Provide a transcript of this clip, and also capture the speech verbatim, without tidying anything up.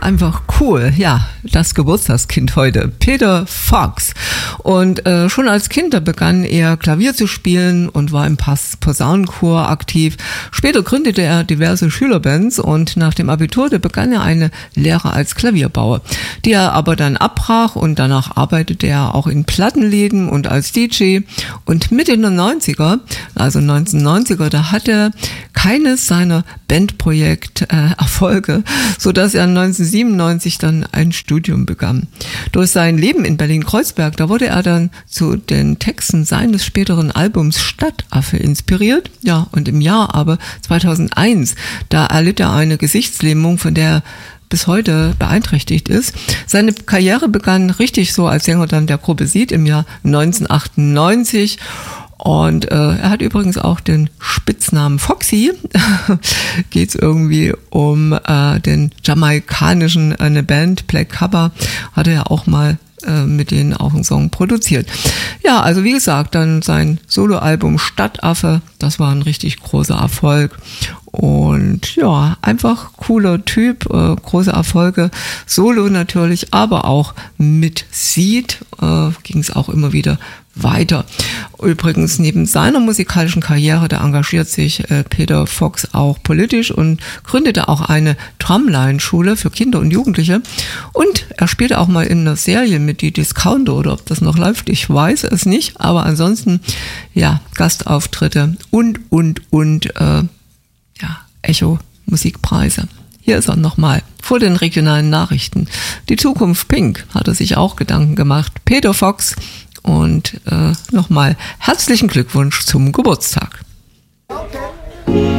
einfach cool. Ja, das Geburtstagskind heute, Peter Fox. Und äh, schon als Kind, da begann er Klavier zu spielen und war im Posaunenchor aktiv. Später gründete er diverse Schülerbands und nach dem Abitur, da begann er eine Lehre als Klavierbauer, die er aber dann abbrach und danach arbeitete er auch in Plattenläden und als D J. Und Mitte der neunziger, also neunzehnhundertneunziger, da hatte er keines seiner Bandprojekt äh, Erfolge, sodass er neunzehnhundertsiebenundneunzig dann ein Studium begann. Durch sein Leben in Berlin-Kreuzberg, da wurde er dann zu den Texten seines späteren Albums Stadtaffe inspiriert. Ja, und im Jahr aber zweitausendeins, da erlitt er eine Gesichtslähmung, von der er bis heute beeinträchtigt ist. Seine Karriere begann richtig so als Sänger dann der Gruppe Seed im Jahr neunzehnhundertachtundneunzig. Und äh, er hat übrigens auch den Spitznamen Foxy. Geht es irgendwie um äh, den jamaikanischen, eine Band, Black Cover, hatte er auch mal äh, mit denen auch einen Song produziert. Ja, also wie gesagt, dann sein Soloalbum Stadtaffe, das war ein richtig großer Erfolg. Und ja, einfach cooler Typ, äh, große Erfolge, Solo natürlich, aber auch mit Seed äh, ging es auch immer wieder weiter. Übrigens, neben seiner musikalischen Karriere, da engagiert sich äh, Peter Fox auch politisch und gründete auch eine Drumline-Schule für Kinder und Jugendliche. Und er spielte auch mal in einer Serie mit die Discounter, oder ob das noch läuft, ich weiß es nicht. Aber ansonsten, ja, Gastauftritte und, und, und, äh, ja, Echo-Musikpreise. Hier ist er nochmal vor den regionalen Nachrichten. Die Zukunft Pink hat er sich auch Gedanken gemacht. Peter Fox. Und äh, nochmal herzlichen Glückwunsch zum Geburtstag.